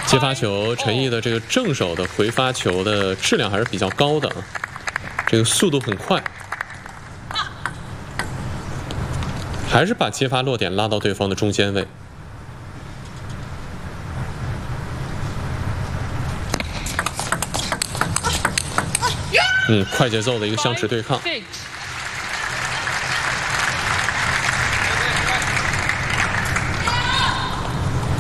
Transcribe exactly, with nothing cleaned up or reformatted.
接发球，陈毅的这个正手的回发球的质量还是比较高的啊，这个速度很快，还是把接发落点拉到对方的中间位。嗯，快节奏的一个相持对抗。